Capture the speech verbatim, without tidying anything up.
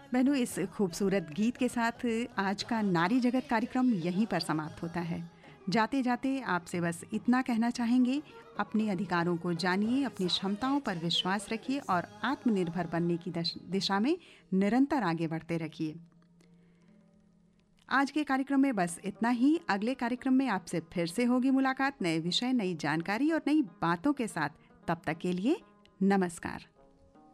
बहनों, इस खूबसूरत गीत के साथ आज का नारी जगत कार्यक्रम यहीं पर समाप्त होता है। जाते जाते आपसे बस इतना कहना चाहेंगे, अपने अधिकारों को जानिए, अपनी क्षमताओं पर विश्वास रखिए और आत्मनिर्भर बनने की दिशा में निरंतर आगे बढ़ते रहिए। आज के कार्यक्रम में बस इतना ही। अगले कार्यक्रम में आपसे फिर से होगी मुलाकात, नए विषय, नई जानकारी और नई बातों के साथ। तब तक के लिए नमस्कार।